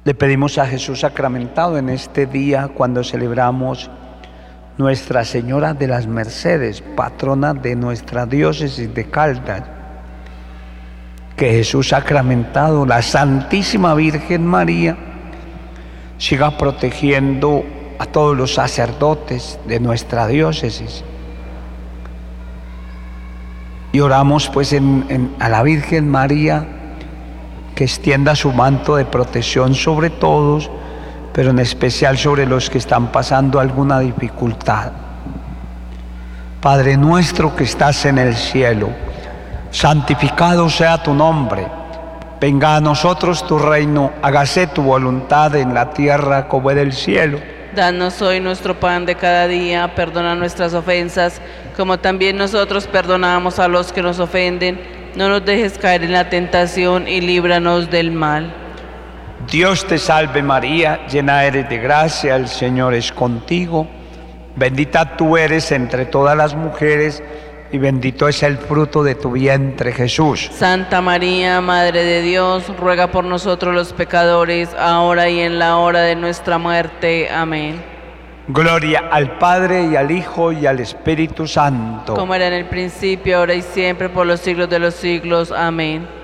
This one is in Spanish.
Le pedimos a Jesús sacramentado en este día cuando celebramos Nuestra Señora de las Mercedes, patrona de nuestra diócesis de Caldas, que Jesús sacramentado, la Santísima Virgen María, siga protegiendo a todos los sacerdotes de nuestra diócesis. Y oramos pues a la Virgen María que extienda su manto de protección sobre todos, pero en especial sobre los que están pasando alguna dificultad. Padre nuestro que estás en el cielo, santificado sea tu nombre. Venga a nosotros tu reino, hágase tu voluntad en la tierra como en el cielo. Danos hoy nuestro pan de cada día, perdona nuestras ofensas, como también nosotros perdonamos a los que nos ofenden. No nos dejes caer en la tentación y líbranos del mal. Dios te salve María, llena eres de gracia, el Señor es contigo. Bendita tú eres entre todas las mujeres y bendito es el fruto de tu vientre, Jesús. Santa María, Madre de Dios, ruega por nosotros los pecadores, ahora y en la hora de nuestra muerte. Amén. Gloria al Padre y al Hijo y al Espíritu Santo. Como era en el principio, ahora y siempre, por los siglos de los siglos. Amén.